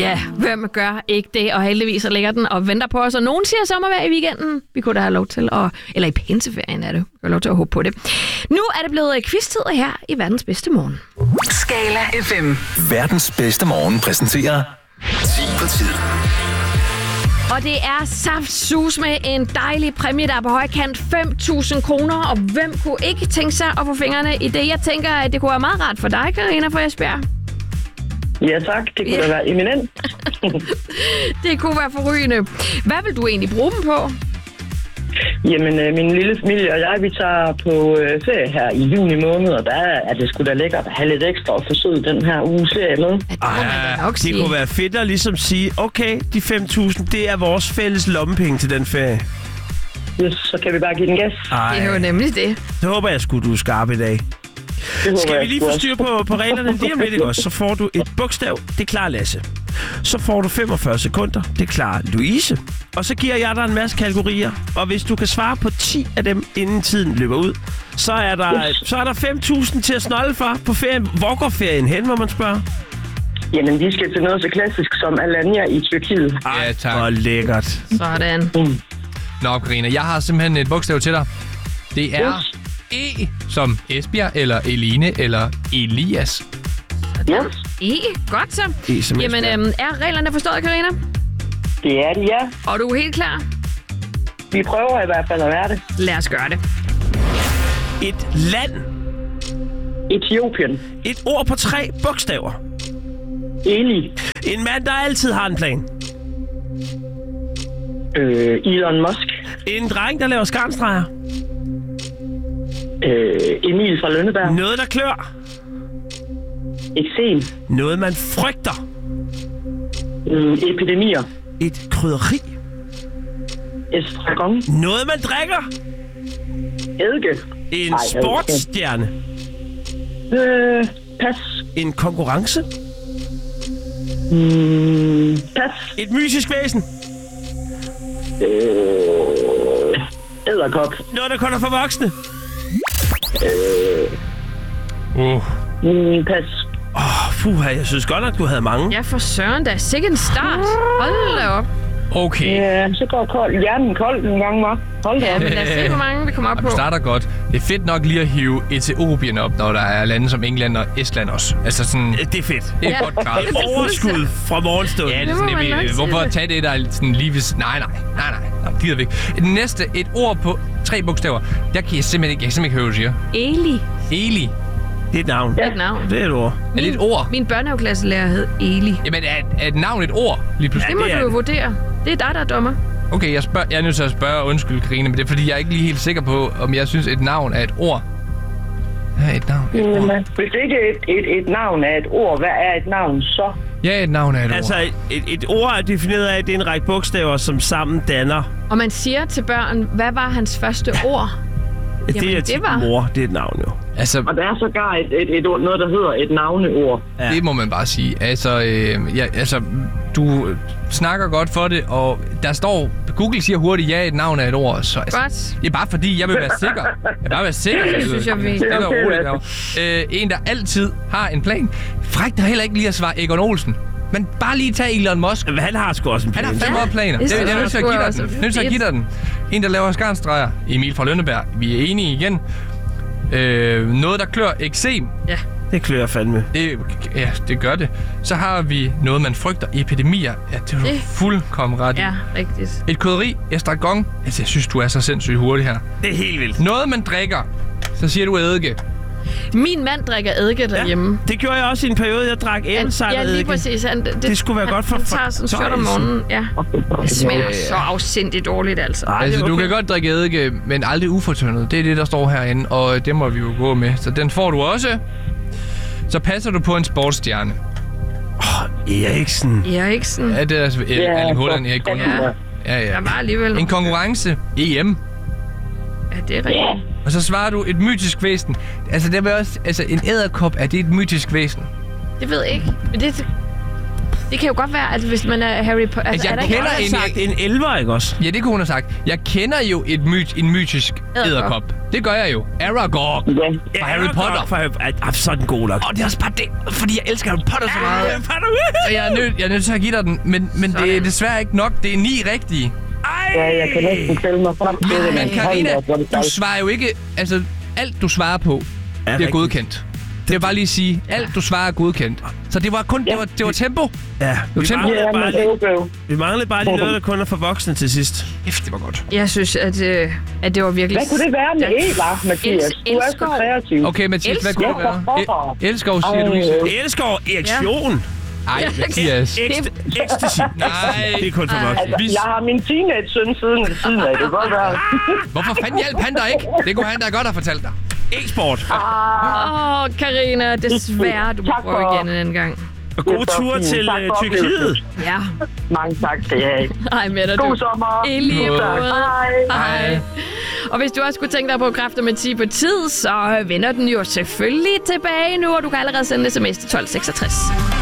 Ja, hvem gør ikke det? Og heldigvis så ligger den og venter på os. Og nogen siger sommervejr i weekenden. Vi kunne da have lov til at... Eller i pinseferien er det. Vi har lov til at håbe på det. Nu er det blevet quiztid her i Verdens Bedste Morgen. Skala FM. Verdens bedste morgen præsenterer 10 på tid. Og det er saftsus med en dejlig præmie, der er på højkant 5.000 kroner. Og hvem kunne ikke tænke sig at få fingrene i det? Jeg tænker, at det kunne være meget rart for dig, Karina fra Esbjerg. Ja tak, det kunne da være eminent. Det kunne være forrygende. Hvad vil du egentlig bruge dem på? Jamen, min lille familie og jeg, vi tager på ferie her i juni måned, og der er det sgu da lækkert at have lidt ekstra og forsøge den her uges ferie med. Det kunne være fedt at ligesom sige, okay, de 5.000, det er vores fælles lommepenge til den ferie. Yes, så kan vi bare give den gas. Det er jo nemlig det. Det håber jeg sgu, du er skarp i dag. Skal vi lige få styr på reglerne lige om lidt, ikke også? Så får du et bogstav, det klarer Lasse. Så får du 45 sekunder, det klarer Louise. Og så giver jeg dig en masse kategorier. Og hvis du kan svare på 10 af dem, inden tiden løber ud, så er der 5.000 til at snolde for på ferien. Hvor går ferien hen, må man spørge? Jamen, vi skal til noget så klassisk som Alanya i Tyrkiet. Ja, tak. Hvor lækkert. Sådan. Nå, Karina, jeg har simpelthen et bogstav til dig. Det er E som Esbjerg, eller Eline, eller Elias. Yes. E, godt så. E som Jamen, er reglerne forstået, Karina? Det er det, ja. Og du er helt klar? Vi prøver i hvert fald at være det. Lad os gøre det. Et land. Etiopien. Et ord på 3 bogstaver. Eli. En mand, der altid har en plan. Elon Musk. En dreng, der laver skarnstreger. Emil fra Lønneberg. Noget, der klør. Eksem. Noget, man frygter. Epidemier. Et krydderi. Estragon. Noget, man drikker. Eddike. En sportsstjerne. Pas. En konkurrence. Pas. Et mytisk væsen. Edderkop. Noget, der kun er for voksne. Pas. Jeg synes godt nok, du havde mange. Ja, for søren da. Sikke start. Hold da op. Okay. Ja, så går hjernen kold en gang, hva'? Hold da op. Men lad os se, hvor mange vi kommer op på. Du starter godt. Det er fedt nok lige at hive Etiopien op, når der er lande som England og Estland også. Altså sådan... Det er fedt. Det er godt klart. Et overskud fra morgenstunden. Ja, det er sådan, hvorfor tage det, der er sådan lige ved... Nej, det gider vi ikke. Det næste, et ord på 3 bogstaver. Der kan jeg simpelthen ikke høre, hvad du siger. Eli. Det er et navn. Det er et navn. Det er et ord. Er det et ord? Min børnehaveklasselærer hed Eli. Jamen, er et navn et ord lige pludselig? Det må du jo vurdere. Det er dig, der er dommer. Okay, jeg er nødt til at spørge, undskyld, Karina, men det er fordi, jeg er ikke lige helt sikker på, om jeg synes, et navn er et ord. Ja, et navn. Hvis ikke et navn er et ord, hvad er et navn så? Ja, et navn er et ord. Altså, et ord er defineret af, at det er en række bogstaver, som sammen danner. Og man siger til børn, hvad var hans første ord? Det er til mor. Det er et navn jo. Altså, og der er sågar et ord, noget, der hedder et navneord. Ja. Det må man bare sige. Altså, du snakker godt for det, og der står... Google siger hurtigt, ja, et navn er et ord. Så, altså, det er bare fordi, jeg vil være sikker. Det synes jeg, vi... Det er roligt. En, der altid har en plan. Frækt er heller ikke lige at svare Egon Olsen. Men bare lige tage Elon Musk. Men han har sgu også en plan. Han har 5 år planer. Det er nødt til at give dig den. En, der laver skarnstreger. Emil fra Lønneberg. Vi er enige igen. Noget, der klør eksem. Ja. Det klør fandme. Det gør det. Så har vi noget, man frygter. Epidemier. Ja, det er fuldkommen ret. Ja, rigtigt. Et krydderi. Estragon. Altså, jeg synes, du er så sindssygt hurtig her. Det er helt vildt. Noget, man drikker. Så siger du eddike. Min mand drikker eddike derhjemme. Det gjorde jeg også i en periode, jeg drak æblecider eddike. Ja, lige præcis. Det skulle være godt for han tager sådan shot om morgenen. Ja. Det smager så afsindigt dårligt, altså. Altså, du kan godt drikke eddike, men aldrig ufortyndet. Det er det, der står herinde, og det må vi jo gå med. Så den får du også. Så passer du på en sportsstjerne. Eriksen. Ja, det er altså Erling Haaland, Erik Gunnar. Ja. Der var alligevel. En konkurrence. EM. Ja, det er rigtigt. Og så svarer du et mytisk væsen. Altså, det er også... Altså, en edderkop, er det et mytisk væsen? Det ved jeg ikke. Men det Det kan jo godt være, at hvis man er Harry Potter... Altså, jeg kender en elver, ikke også? Ja, det kunne hun have sagt. Jeg kender jo en mytisk edderkop. Det gør jeg jo. Aragog fra Harry Potter. Så er den god nok. Og det er også bare det, fordi jeg elsker Harry Potter så meget. Så jeg er nødt til at give dig den, men det er desværre ikke nok. Det er 9 rigtige. Ja, jeg kan næsten tælle mig frem til det. Men Karina, du svarer jo ikke... Altså, alt du svarer på bliver godkendt. Det vil bare lige sige, alt du svarer er godkendt. Så det var kun det var tempo. Ja, vi manglede bare lige noget, der kun er for voksne til sidst. Det var godt. Jeg synes, at det var virkelig... Hvad kunne det være med Eva, Mathias? Du er så kreativ. Okay, Mathias, hvad kunne det være? Elskov, siger du. Elskov, erektion. Ej, Mathias. Ecstasy. Nej. Det er kun for voksne. Jeg har min teenage-søn siden af. Det kan godt være. Hvorfor fanden hjælp han dig ikke? Det kunne han da godt have fortalt dig. E-sport. Karina, desværre, du må prøve igen en gang. Og god tur til Tyrkiet. Ja. Mange tak skal jeg have. Hej med dig, du. God sommer. I lige måde. Hej. Og hvis du også kunne tænke dig på kræfter med 10 på tid, så vender den jo selvfølgelig tilbage nu, og du kan allerede sende sms til 1266.